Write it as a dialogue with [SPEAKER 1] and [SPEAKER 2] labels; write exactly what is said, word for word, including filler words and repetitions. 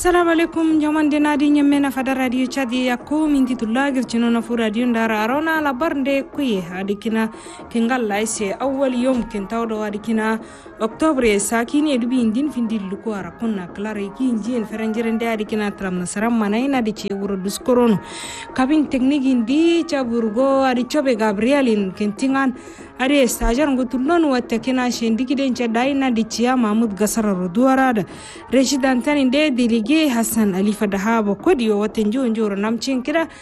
[SPEAKER 1] Assalamu alaikum jamande nadi nyamena fada radio chadi yakko minti tulagir chino na fu radio ndara arona la barnde kuye adikina kengal laise awwal yom kentawdo adikina Oktobre sakini edubi indin findil luko arakonna klare ki injien feranjerende adikina tram nasaram manaina di wuro duskorono kabin teknik indi chaburgo adi chobe Gabrielin kentingan adi stajar ngutulon watakina shendiki dencha daina di chia Mahmud Gasara roduarada residentani inde Delegé Hassan Ali Fadahabo kodi yo watenjo njoro namchin kira